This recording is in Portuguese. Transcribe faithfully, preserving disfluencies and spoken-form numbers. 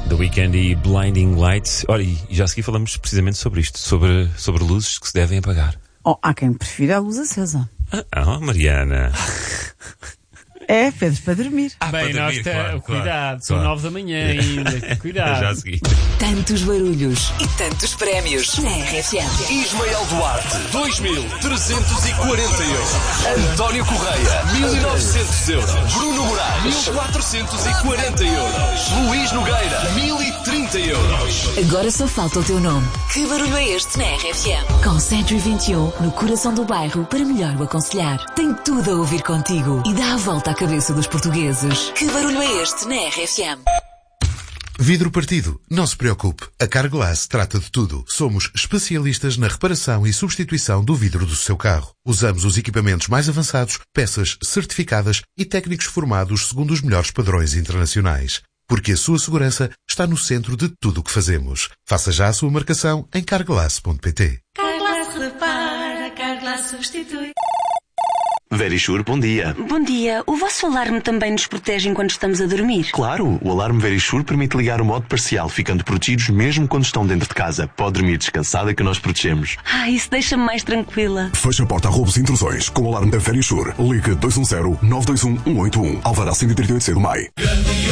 The Weeknd e Blinding Lights. Olha, e já a seguir falamos precisamente sobre isto, sobre, sobre luzes que se devem apagar. Oh, há quem prefira a luz acesa. Ah, ah Mariana. É, Pedro, para dormir. Ah, Bem, para nós dormir, te... claro, cuidado, claro, são claro. nove da manhã ainda. Cuidado. Já a seguir. Tantos barulhos e tantos prémios na R F M. Ismael Duarte, dois mil trezentos e quarenta euros. António Correia, mil e novecentos euros. Bruno Moraes, mil quatrocentos e quarenta euros. Luís Nogueira, mil e trinta euros. Agora só falta o teu nome. Que barulho é este na R F M? Com Century vinte e um, no coração do bairro, para melhor o aconselhar. Tem tudo a ouvir contigo e dá a volta à cabeça dos portugueses. Que barulho é este na R F M? Vidro partido. Não se preocupe. A Carglass trata de tudo. Somos especialistas na reparação e substituição do vidro do seu carro. Usamos os equipamentos mais avançados, peças certificadas e técnicos formados segundo os melhores padrões internacionais. Porque a sua segurança está no centro de tudo o que fazemos. Faça já a sua marcação em carglass ponto pt. Carglass repara, Carglass substitui. Verisure, bom dia. Bom dia. O vosso alarme também nos protege enquanto estamos a dormir? Claro, o alarme Verisure permite ligar o modo parcial, ficando protegidos mesmo quando estão dentro de casa. Pode dormir descansada que nós protegemos. Ah, isso deixa-me mais tranquila. Feche a porta a roubos e intrusões com o alarme da Verisure. Ligue dois um zero, nove dois um, um oito um. Alvará cento e trinta e oito C do M A I.